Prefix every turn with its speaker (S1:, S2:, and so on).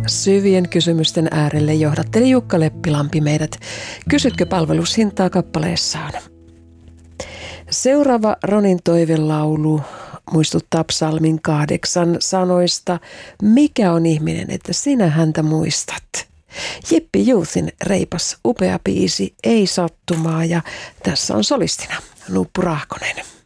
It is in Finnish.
S1: Syvien kysymysten äärelle johdatteli Jukka Leppilampi meidät Kysytkö palvelushintaa kappaleessaan. Seuraava Ronin toivelaulu muistuttaa psalmin 8 sanoista. Mikä on ihminen, että sinä häntä muistat? Jippi Youthin reipas, upea biisi, ei sattumaa, ja tässä on solistina Nuppu Rahkonen.